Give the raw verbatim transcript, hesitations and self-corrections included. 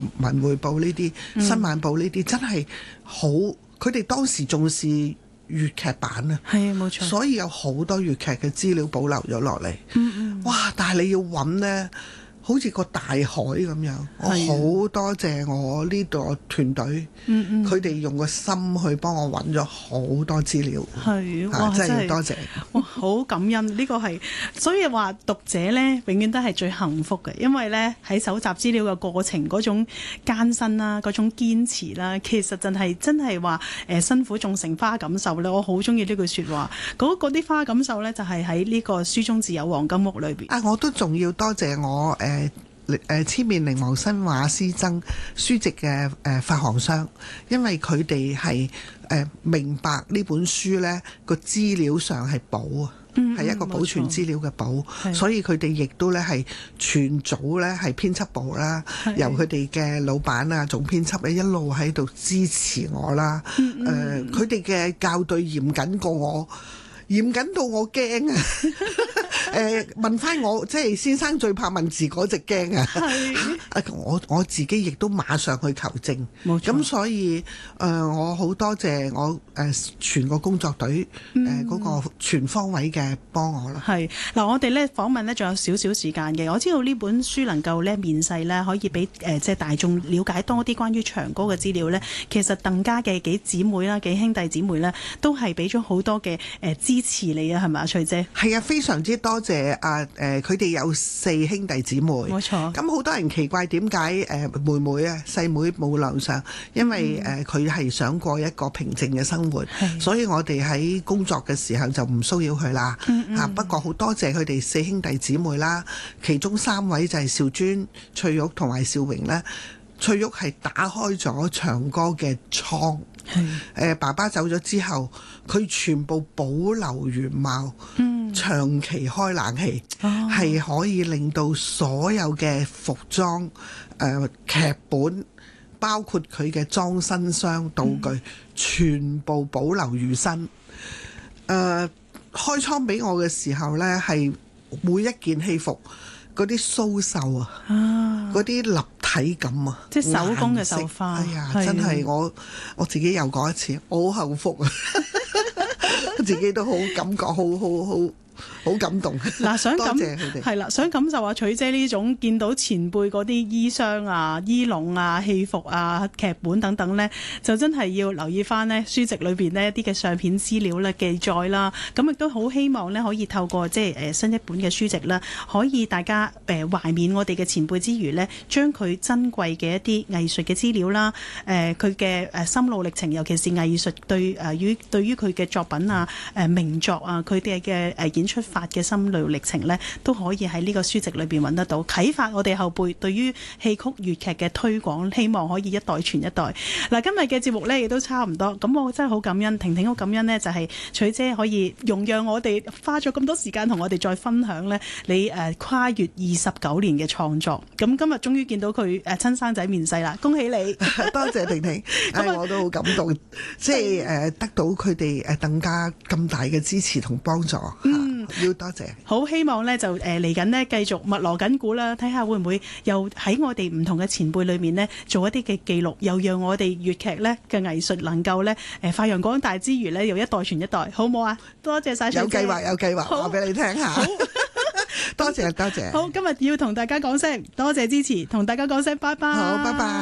文匯報呢啲、 嗯、 新晚報呢啲，真係好，佢哋當時重視粵劇版啊， 係啊，冇錯， 所以有好多粵劇嘅資料保留咗落嚟。 嗯嗯， 哇！但係你要揾呢，好似個大海咁樣。我好多謝我呢個團隊， 嗯嗯， 佢哋用個心去幫我揾咗好多資料。 係，哇！ 啊、真係要多謝。 哇，好感恩呢、呢個係，所以話讀者呢永遠都係最幸福嘅，因為呢喺搜集資料嘅過程嗰種艱辛啦，嗰種堅持啦，其實真係真係話誒辛苦種成花錦繡咧。我好中意呢句説話，嗰啲花錦繡呢，就係喺呢個書中自有黃金屋裏邊。 啊，我都仲要多謝我誒。呃誒千面靈王新畫師曾書籍嘅誒發行商，因為佢哋係誒明白呢本書呢個資料上係寶啊，係、嗯、一個保存資料嘅寶，所以佢哋亦都咧係全組咧係編輯部啦，由佢哋嘅老闆啊總編輯咧一路喺度支持我啦。誒佢哋嘅校對嚴謹過我，嚴謹到我驚啊！誒、呃、問翻我，即係先生最怕問字嗰隻驚啊！我我自己亦都馬上去求證，咁所以誒、呃、我好多謝我誒、呃、全個工作隊誒嗰、呃嗯嗰個全方位嘅幫我啦。 係嗱，我哋咧訪問咧仲有少少時間嘅，我知道呢本書能夠咧面世咧，可以俾誒即係大眾了解多啲關於長歌嘅資料咧。其實鄧家嘅幾姊妹啦、幾兄弟姊妹咧，都係俾咗好多嘅誒支持你啊，係咪啊，翠姐？ 係啊，非常之多謝啊！誒、呃，佢哋有四兄弟姊妹，冇錯。咁好多人奇怪點解誒妹妹啊細妹冇留上，因為誒佢係想過一個平靜嘅生活，所以我哋喺工作嘅時候就唔騷擾佢啦。嚇、嗯嗯，不過好多謝佢哋四兄弟姊妹啦，其中三位就係邵尊、翠玉同埋邵榮咧。翠玉係打開咗長歌嘅倉。誒爸爸走咗之後，佢全部保留原貌，嗯、長期開冷氣，係、哦、可以令到所有嘅服裝、誒、呃、劇本，包括佢嘅裝身箱道具，嗯、全部保留如新。誒、呃、開倉俾我嘅時候呢，係每一件戲服嗰啲蘇繡啊，嗰啲立體感啊，即係手工嘅繡花。哎呀，真係我我自己又講一次，我好幸福啊！自己都好感覺，好好好。好感動嗱，想感多謝佢哋係啦，想感受下取姐呢種見到前輩嗰啲衣裳啊、衣籠啊、戲服啊、劇本等等呢，就真係要留意翻呢書籍裏邊呢一啲嘅相片資料咧記載啦。咁亦都好希望呢可以透過即係誒新一本嘅書籍啦，可以大家誒懷緬我哋嘅前輩之餘呢，將佢珍貴嘅一啲藝術嘅資料啦，誒佢嘅誒心路歷程，尤其是藝術對誒於對於佢嘅作品啊、誒名作啊，佢哋嘅誒演出發嘅心路歷程呢，都可以喺呢個書籍裏邊揾得到，啟發我哋後輩對於戲曲粵劇嘅推廣，希望可以一代傳一代。嗱，今日嘅節目呢亦都差唔多，咁我真係好感恩，婷婷好感恩呢，就係取姐可以容讓我哋花咗咁多時間同我哋再分享呢你誒跨越二十九年嘅創作。咁今日終於見到佢誒親生仔面世啦，恭喜你！ 多謝婷婷，哎、我都好感動，即係誒得到佢哋誒鄧家咁大嘅支持同幫助。嗯，要多謝。 好希望咧就誒嚟緊呢繼續密鑼緊鼓啦，睇下會唔會又喺我哋唔同嘅前輩裏面呢做一啲嘅記錄，又讓我哋粵劇咧嘅藝術能夠咧誒發揚光大之餘咧，又一代傳一代，好唔好啊？多謝晒。有計劃，有計劃，話俾你聽下。多謝多謝。 好，今日要同大家講聲多謝支持，同大家講聲拜拜。 好，拜拜。